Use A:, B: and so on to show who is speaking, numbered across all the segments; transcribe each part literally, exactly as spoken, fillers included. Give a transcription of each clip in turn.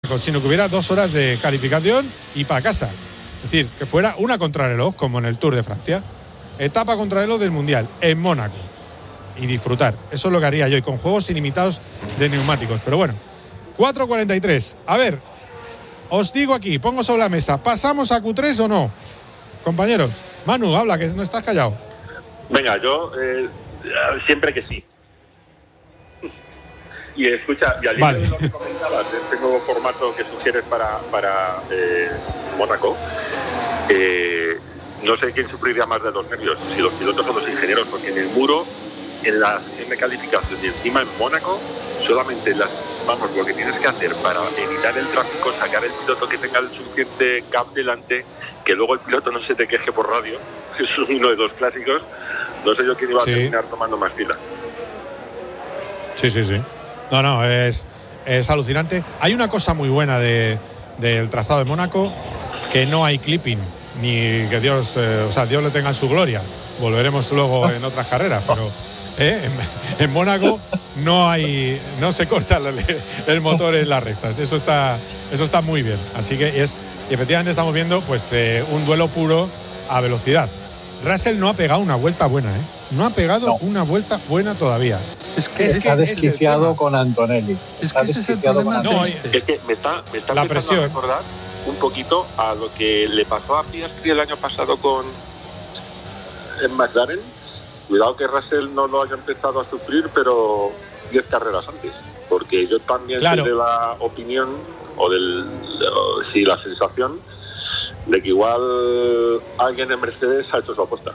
A: sino que hubiera dos horas de calificación y para casa. Es decir, que fuera una contrarreloj, como en el Tour de Francia. Etapa contrarreloj del Mundial, en Mónaco. Y disfrutar. Eso es lo que haría yo, y con juegos ilimitados de neumáticos. Pero bueno, cuatro cuarenta y tres. A ver, os digo aquí, pongo sobre la mesa, ¿pasamos a Q tres o no? Compañeros, Manu, habla, que no estás callado.
B: Venga, yo eh, siempre que sí. Y escucha, y al hilo
A: vale.
B: de lo que comentabas, de este nuevo formato que sugieres para, para eh, Mónaco, eh, no sé quién sufriría más de los nervios, si los pilotos o los ingenieros, porque en el muro, en la sesión de calificación y encima en Mónaco, solamente las, vamos, lo que tienes que hacer para evitar el tráfico, sacar el piloto que tenga el suficiente gap delante, que luego el piloto no se te queje por radio, es uno de los clásicos. No sé yo quién iba sí. a terminar tomando más fila.
A: Sí, sí, sí. No, no, es, es alucinante. Hay una cosa muy buena de, del trazado de Mónaco, que no hay clipping, ni que Dios, eh, o sea, Dios le tenga en su gloria. Volveremos luego en otras carreras, pero eh, en, en Mónaco no hay, no se corta el, el motor en las rectas. Eso está, eso está muy bien. Así que es, y efectivamente estamos viendo, pues, eh, un duelo puro a velocidad. Russell no ha pegado una vuelta buena, ¿eh? No ha pegado no. una vuelta buena todavía.
C: Es que está es desquiciado con Antonelli.
D: Es
C: está
D: que ese es el problema.
A: No,
B: es que me está, me está
A: la
B: empezando
A: presión.
B: a recordar un poquito a lo que le pasó a Piastri el año pasado con en McLaren. Cuidado que Russell no lo haya empezado a sufrir, pero diez carreras antes. Porque yo también
A: claro.
B: soy de la opinión, o del o, sí, la sensación, de que igual alguien en Mercedes ha hecho su apuesta.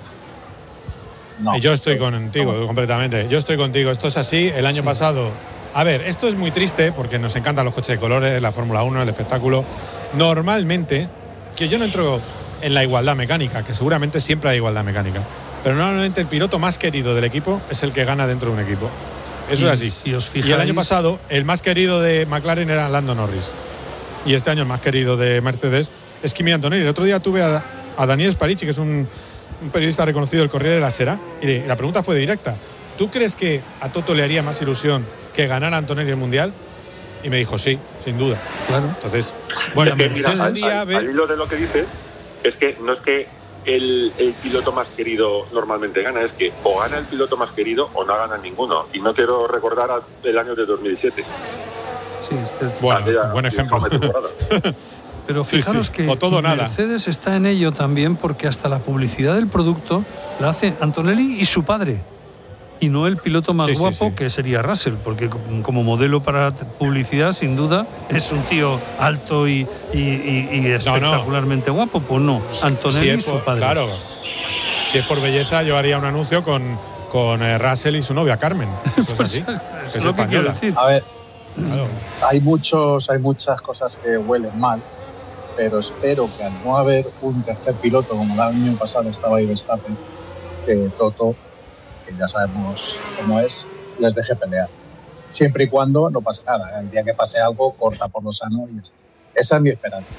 A: No, yo estoy contigo no. completamente. Yo estoy contigo. Esto es así. El año sí. pasado. A ver, esto es muy triste porque nos encantan los coches de colores, la Fórmula uno, el espectáculo. Normalmente, que yo no entro en la igualdad mecánica, que seguramente siempre hay igualdad mecánica, pero normalmente el piloto más querido del equipo es el que gana dentro de un equipo. Eso y, es así. Si os fijáis... Y el año pasado, el más querido de McLaren era Lando Norris. Y este año el más querido de Mercedes es Kimi Antonelli. El otro día tuve a, a Daniel Sparici, que es un, un periodista reconocido del Corriere della Sera, y la pregunta fue directa. ¿Tú crees que a Toto le haría más ilusión que ganara Antonelli el Mundial? Y me dijo, sí, sin duda.
D: Claro.
A: Entonces, bueno,
B: es que, mira,
A: al,
B: al,
A: día,
B: al, al hilo de lo que dices, es que no es que el, el piloto más querido normalmente gana, es que o gana el piloto más querido o no gana ninguno. Y no quiero recordar el año de dos mil siete.
D: Sí, es
A: bueno, Aquella, buen ejemplo.
D: Pero fijaros sí, sí. que
A: todo
D: Mercedes
A: nada.
D: está en ello también porque hasta la publicidad del producto la hace Antonelli y su padre. Y no el piloto más sí, guapo, sí, sí. que sería Russell, porque como modelo para publicidad, sin duda, es un tío alto y, y, y, y espectacularmente no, no. guapo. Pues no, Antonelli si y su
A: por,
D: padre.
A: Claro, si es por belleza, yo haría un anuncio con, con eh, Russell y su novia Carmen. Eso es así.
D: Es, es lo que quiero decir.
C: A ver, claro. hay, muchos, hay muchas cosas que huelen mal, pero espero que al no haber un tercer piloto, como el año pasado estaba ahí Verstappen, que Toto, que ya sabemos cómo es, les deje pelear. Siempre y cuando no pase nada. El día que pase algo, corta por lo sano y ya está. Esa es mi esperanza.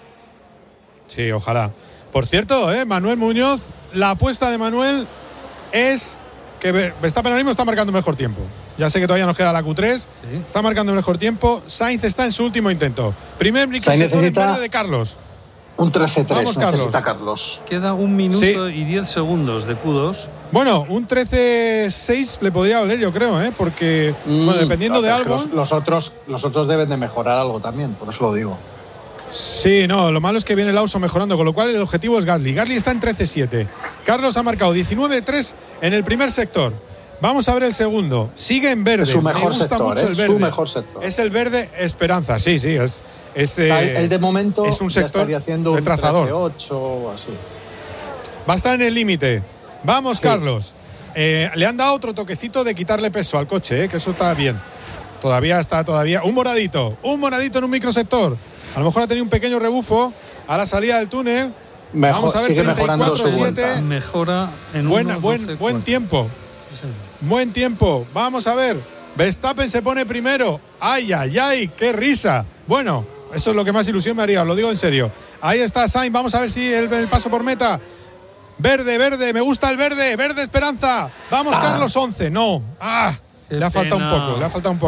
A: Sí, ojalá. Por cierto, ¿eh? Manuel Muñoz, la apuesta de Manuel es que Verstappen ahora mismo está marcando mejor tiempo. Ya sé que todavía nos queda la Q tres. Sí. Está marcando el mejor tiempo. Sainz está en su último intento. Primer sector en verde de Carlos.
C: Un trece tres
A: Vamos,
C: necesita
A: Carlos.
C: Carlos.
D: Queda un minuto sí. y diez segundos de Q dos.
A: Bueno, un trece seis le podría valer, yo creo, ¿eh? Porque, mm, bueno, dependiendo de algo...
C: Los, los, otros, los otros deben de mejorar algo también, por eso lo digo.
A: Sí, no, lo malo es que viene Lawson mejorando, con lo cual el objetivo es Gasly. Gasly está en trece siete. Carlos ha marcado diecinueve tres en el primer sector. Vamos a ver el segundo. Sigue en verde.
C: Es su mejor
A: Me gusta
C: sector,
A: mucho
C: ¿eh?
A: el verde.
C: Su mejor sector.
A: Es el verde Esperanza, sí, sí. Es, es, eh,
C: el de momento
A: es un sector
C: haciendo
A: de trazador.
C: Un trece ocho o así.
A: Va a estar en el límite. Vamos, sí. Carlos. Eh, le han dado otro toquecito de quitarle peso al coche, eh, que eso está bien. Todavía está, todavía. Un moradito, un moradito en un microsector. A lo mejor ha tenido un pequeño rebufo a la salida del túnel.
C: Mejor,
A: Vamos a ver,
C: treinta y cuatro siete.
D: Mejora en
A: Buena, buen, buen tiempo.
D: Sí.
A: Buen tiempo. Vamos a ver. Verstappen se pone primero. Ay, ay, ay, qué risa. Bueno, eso es lo que más ilusión me haría, os lo digo en serio. Ahí está Sainz, vamos a ver si el, el paso por meta. Verde, verde, me gusta el verde. Verde Esperanza. Vamos, ah. Carlos, once. No. Ah, le ha faltado un poco, le ha faltado un poco.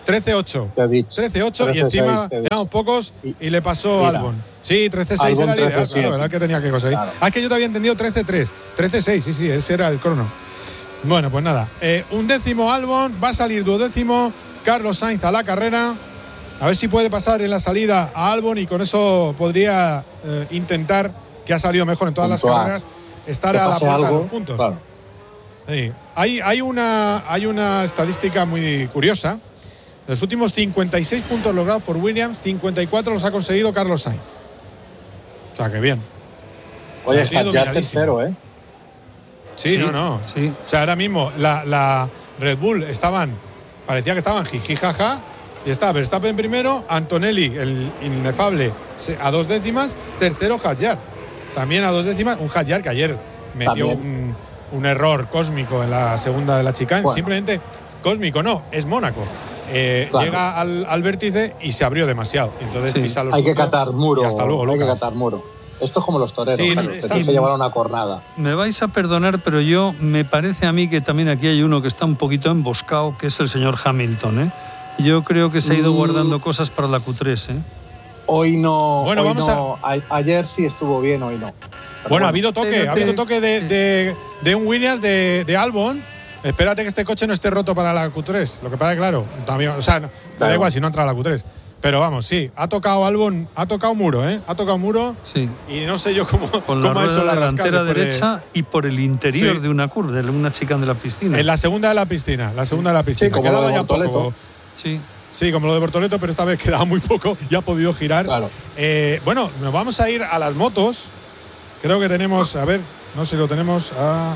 A: trece ocho. trece ocho y encima éramos pocos y, y le pasó Albon. Sí, trece seis era el ideal, claro, era el que tenía que conseguir. Claro. Ah, es que yo te había entendido trece tres. trece seis, sí, sí, ese era el crono. Bueno, pues nada. Eh, un décimo Albon, va a salir duodécimo Carlos Sainz a la carrera. A ver si puede pasar en la salida a Albon y con eso podría eh, intentar, que ha salido mejor en todas Puntual. las carreras, estar a la puerta algo, de los puntos. Claro. Sí. Hay, hay, una, hay una estadística muy curiosa. Los últimos cincuenta y seis puntos logrados por Williams, cincuenta y cuatro los ha conseguido Carlos Sainz. O sea, que bien.
C: Oye, está ya tercero, ¿eh?
A: Sí, sí, no, no. Sí. O sea, ahora mismo la, la Red Bull estaban, parecía que estaban jiji jaja. Y está Verstappen primero, Antonelli, el inefable, a dos décimas. Tercero, Hadjar. También a dos décimas. Un Hadjar que ayer metió un, un error cósmico en la segunda de la chicane. Bueno. Simplemente cósmico, no, es Mónaco. Eh, claro. Llega al, al vértice y se abrió demasiado. Entonces
C: sí.
A: pisa los
C: Hay que catar muro.
A: Y hasta luego,
C: Hay
A: Lucas.
C: que catar muro. Esto es como los toreros, sí, no, está, que llevar una cornada.
D: Me vais a perdonar, pero yo me parece a mí que también aquí hay uno que está un poquito emboscado, que es el señor Hamilton, ¿eh? Yo creo que se ha ido guardando mm. cosas para la Q tres, ¿eh?
C: Hoy no.
A: Bueno,
C: hoy
A: vamos
C: no. A... A- ayer sí estuvo bien, hoy no. Pero
A: bueno, bueno, ha habido toque, espérate. ha habido toque de, de, de un Williams de, de Albon. Espérate que este coche no esté roto para la Q tres. Lo que pasa es claro, también, o sea, no, claro. da igual si no entra a la Q tres. Pero vamos, sí, ha tocado Albon, ha tocado muro, ¿eh? Ha tocado muro.
D: Sí.
A: Y no sé yo cómo,
D: Con
A: cómo
D: la
A: ha hecho la
D: delantera derecha de... y por el interior
A: sí.
D: de una curva, de una chicane de la piscina.
A: En la segunda de la piscina, la segunda de la piscina.
C: Sí, como
A: quedaba
C: lo de
A: ya poco.
D: Sí.
A: Sí, como lo de Bortoleto, pero esta vez quedaba muy poco y ha podido girar.
C: Claro.
A: Eh, bueno, nos vamos a ir a las motos. Creo que tenemos, a ver, no sé si lo tenemos a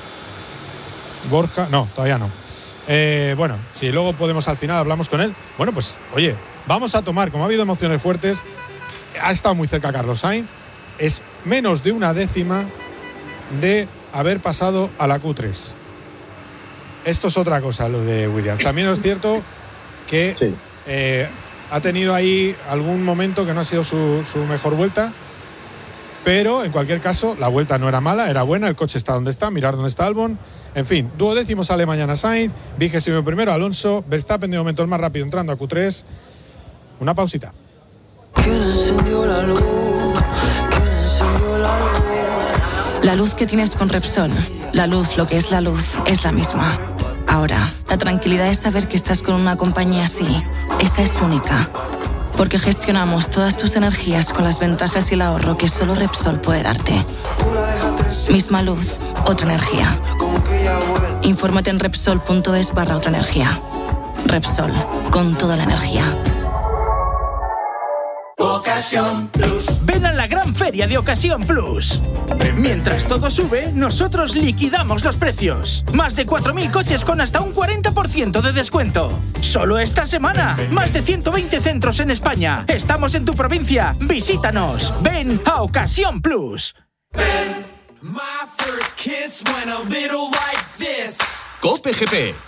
A: Borja. No, todavía no. Eh, bueno, si luego podemos al final hablamos con él. Bueno, pues, oye, vamos a tomar, como ha habido emociones fuertes, ha estado muy cerca Carlos Sainz. Es menos de una décima de haber pasado a la Q tres. Esto es otra cosa, lo de Williams. También es cierto que sí. eh, ha tenido ahí algún momento que no ha sido su, su mejor vuelta, pero en cualquier caso la vuelta no era mala, era buena, el coche está donde está, mirar dónde está Albon. En fin, duodécimo sale mañana Sainz, vigésimo primero Alonso, Verstappen de momento el más rápido entrando a Q tres. Una pausita.
E: ¿Quién encendió la luz? ¿Quién encendió la luz?
F: La luz que tienes con Repsol, la luz, lo que es la luz, es la misma. Ahora, la tranquilidad es saber que estás con una compañía así. Esa es única. Porque gestionamos todas tus energías con las ventajas y el ahorro que solo Repsol puede darte. Misma luz, otra energía. Infórmate en Repsol.es barra otra energía. Repsol, con toda la energía.
G: Ocasión Plus. Ven a la gran feria de Ocasión Plus. Mientras todo sube, nosotros liquidamos los precios. Más de cuatro mil coches con hasta un cuarenta por ciento de descuento. Solo esta semana. Más de ciento veinte centros en España. Estamos en tu provincia. Visítanos. Ven a Ocasión Plus.
H: COPE G P.